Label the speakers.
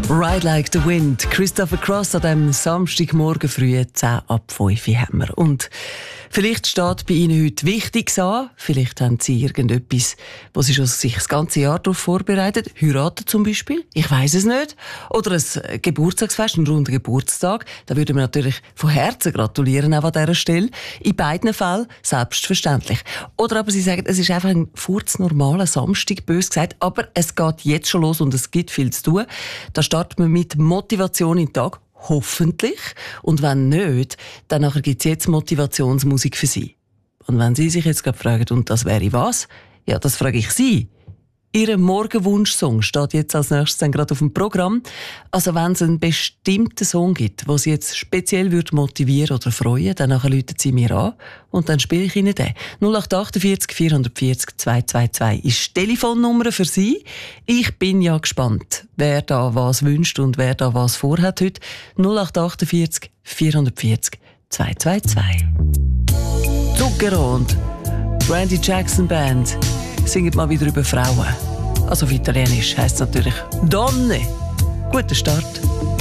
Speaker 1: Ride Like the Wind, Christopher Cross an diesem Samstagmorgen früh 10 ab 5 haben wir. Und vielleicht steht bei Ihnen heute Wichtiges an. Vielleicht haben Sie irgendetwas, wo Sie sich das ganze Jahr darauf vorbereiten. Heiraten zum Beispiel. Ich weiss es nicht. Oder ein Geburtstagsfest, einen runden Geburtstag. Da würden wir natürlich von Herzen gratulieren, auch an dieser Stelle. In beiden Fällen selbstverständlich. Oder aber Sie sagen, es ist einfach ein furznormaler Samstag, bös gesagt. Aber es geht jetzt schon los und es gibt viel zu tun. Da starten wir mit Motivation in den Tag. Hoffentlich. Und wenn nicht, dann gibt es jetzt Motivationsmusik für Sie. Und wenn Sie sich jetzt gerade fragen, und das wäre was? Ja, das frage ich Sie. Ihr Morgenwunschsong steht jetzt als nächstes dann gerade auf dem Programm. Also wenn es einen bestimmten Song gibt, der Sie jetzt speziell motivieren oder freuen, dann rufen Sie mir an und dann spiele ich Ihnen den. 0848 440 222 ist die Telefonnummer für Sie. Ich bin ja gespannt, wer da was wünscht und wer da was vorhat heute. 0848 440 222. Zucchero und Randy Jackson Band singt mal wieder über Frauen. Also auf Italienisch heisst es natürlich Donne. Guten Start.